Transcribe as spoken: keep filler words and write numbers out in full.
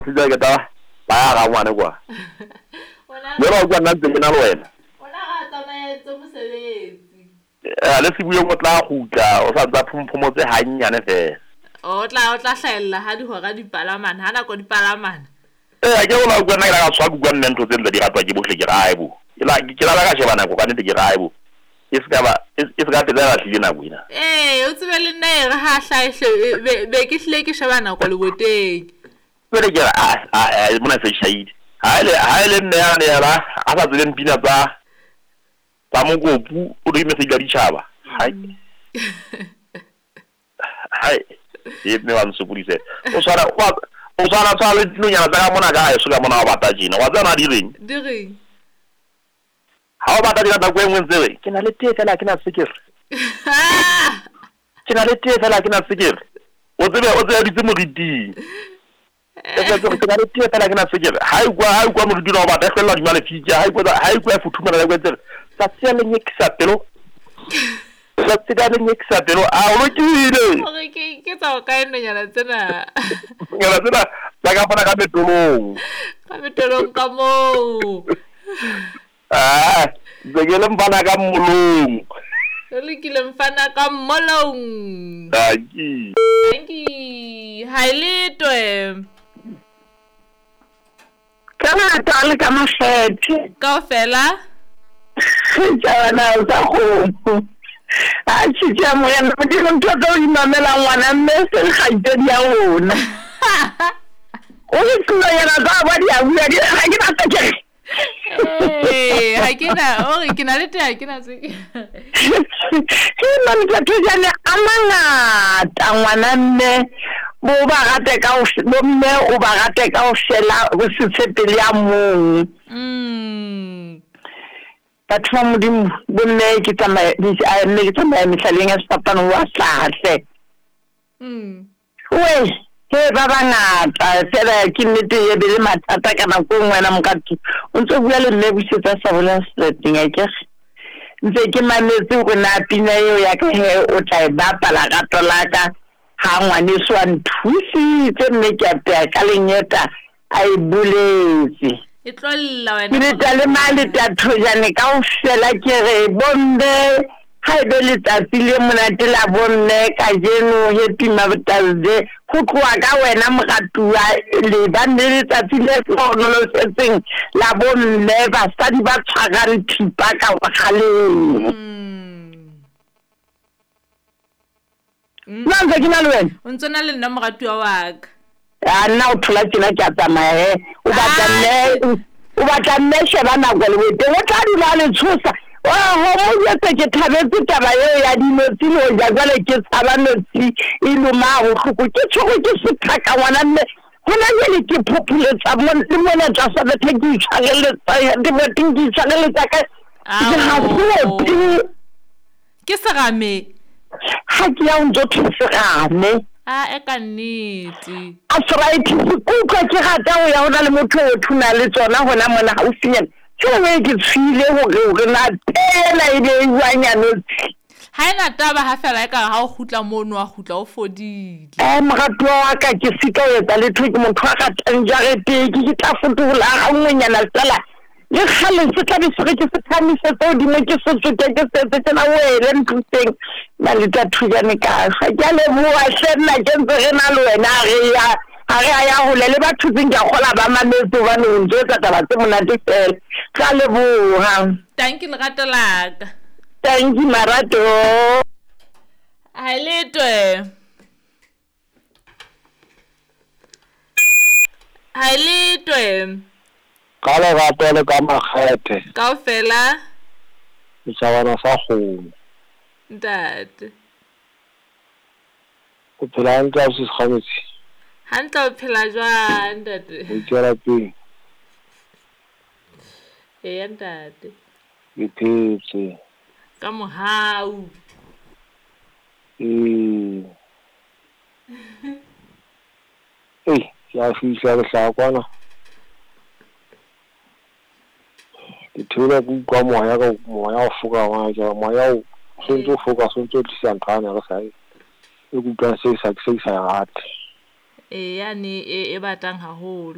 Sija ke ta ba ga ngwana kwa. Le ba kwa nna teng na le wena. Ona ga tsamaetse mosebetsi. Eh le se buye go tla gutla o sa tsa phomphomotse ha nyane fe. O tla o tla hlaella ha di hora di palamana ha nako di palamana. Eh ke ona kwa nna ga tswa kwa nna ntho tse di ratwa ke bohle ke raibo. Ke la ke la ga shebana go ka nne ke raibo. Iska ba iska te la tlile na buina. Eh o tsebe le nna e re ha hlaihle be ke hlile ke shebana go le boteng. Pele ke a a mona se shahidi. Ha ile ha ile nne ya ne la a sa tsele mpina tsa tsa mokopu o di message di tshaba. Hai. Hai. E me wa nsupulise. O sara o sara tsa le tlunya tsa mona ga e suka mona wa bata jina. Wa tsana di reng? Di reng? Ha o bata dira ta go engwe tsebe. Ke na le tee fela ke na sekere. Ke na le tee fela ke na sekere. O tsebe o tsebe ditse moriti. E tla go tsena le tee fela ke na sekere. Hai kwa hai kwa moriti no bata fela di male fija. Hai kwa hai kwa futhumela le kwetse. Sa tsele nyekisa pelo. Sa tsele nyekisa pelo. A o lokile. Ore ke ke tsa ka eno nyana tsena. Ngela tsena la ka fana ka betolong. Ka betolong ka mo. Ah, zegele mfana ka molong. Le kile mfana ka molong. Danki. Danki. Hailitwe. Kana tale ka mafete. Ka fela. Jana sa go. A tshitse mo ya mo di ntho tso imamela ngwana mme se ga ite dia ona. O le tlo ya na ba ba dia bua di ga ke ba tseke. Eh, ha ke na o ke na le teng ke na se. Ke nna ke tshwana amanga tangwana mme bo ba gate ka o bo mme o ba gate ka o shela go se tshepele ya mo. Mm. Batho ba modimo bo mme ke tsamaya di a mme ke tsamaya mehlaleng ya sepapano wa hlahle. Mm. We he ba bangata fela ke nnete ye be le mathata ka nako ngwe na mokati o ntse bua le mme busetsa sa bola setting a ke ntse ke mametse go na pina eo ya ka he o tla e bapala ka tolaka ha ngwane swa nthusi tse mme ke apea ka lenyeta a e buletse E tlolla wena. ke tale mali ta thojane ka o fela ke re bombe ha e be le tsatsi le monate la bonne ka jeno he tima botazde go tloa ka wena mogatua le ba nne le tsatsi le tsono setseng la bonne ba sa di ba tshwara thipa ka bogaleng. Mm. Nna ke na le wena O ntsona le nna mogatua wa ka. a nna o thola tsena ke a tsamaya o batla nne o batla nne sheba nako le wete o tla dula le tshosa o ho mo yetse ke thabetse taba eo ya dinotsi le o ja jale ke tsaba notsi e loma go tlhoko ke tshoko ke se thaka ngwana mme hona le ke phophuletsa mo le mona tsa sa be ke itshwareletsa ya di bo ke itshwareletsa ka ha go ke serame ha ke ya ntse tshirame a e ka nnete arthritis kuka ke gata o ya hona le motho o thuna le tsona hona mona ha o finyana tsone ke tshile hore re na tela e be iwanyane ha ena taba ha fela ka ha o gutla mono wa gutla o fodile eh mogato wa ka ke sika o etsa le thuki motho wa ka tanjarete ke ke tla futula ga ngwenyana tsala le khale se tla be se ke se thamise tso di mo ke se tsoke ke se se na wele ntuteng ba le tla thujane ka ga ke le bua sena ke ntse re na le wena re ya a re ya go le batho tseng ya gola ba mametse ba no ntse tsa taba tse monate fela ka le bua thank you legatalaka thank you marato a letwe a letwe Ka le gape le ka magete. Ka fela Setšhabana sa kgomo. Ntate. O phela hantle o se kgametsi. Hantle o phela jwang ntate? O tswela pele. Ee ntate. Ke phetse. Ka mohau. Eh. Eh, ya fihla le hla kwana. Ke thula ku kwa moya ka moya o foka wa ja moya o sontso foka sontso tlisa ntlana ga sai e ku ka se sa se sa rate e yani e batang haholo